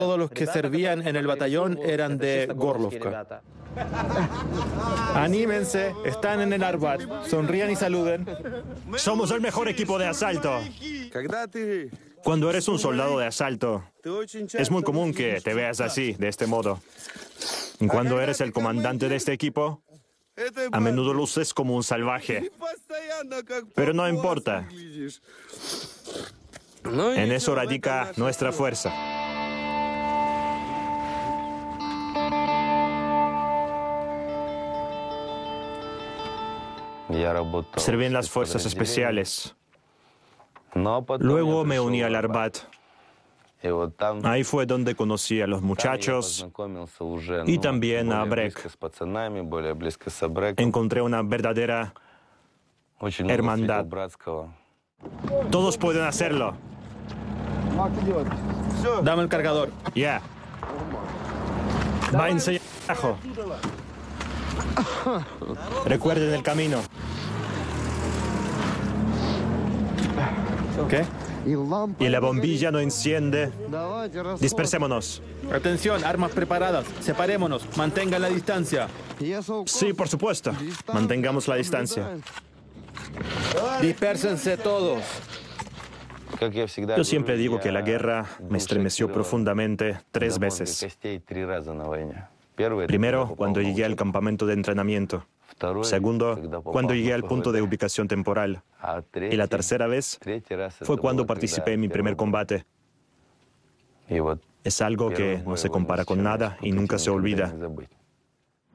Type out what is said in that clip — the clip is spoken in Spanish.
Todos los que servían en el batallón eran de Gorlovka. Anímense, están en el Arbat. Sonrían y saluden. Somos el mejor equipo de asalto. Cuando eres un soldado de asalto, es muy común que te veas así, de este modo. Y cuando eres el comandante de este equipo, a menudo luces como un salvaje. Pero no importa. En eso radica nuestra fuerza. Serví en las fuerzas especiales. Luego me uní al Arbat. Ahí fue donde conocí a los muchachos y también a Brek. Encontré una verdadera hermandad. Todos pueden hacerlo. Dame el cargador. Ya. Váyanse abajo. Recuerden el camino. ¿Qué? Y la bombilla no enciende. Dispersémonos. Atención, armas preparadas. Separémonos. Mantengan la distancia. Sí, por supuesto. Mantengamos la distancia. Dispérsense todos. Yo siempre digo que la guerra me estremeció profundamente 3 veces. Primero, cuando llegué al campamento de entrenamiento. Segundo, cuando llegué al punto de ubicación temporal. Y la tercera vez fue cuando participé en mi primer combate. Es algo que no se compara con nada y nunca se olvida.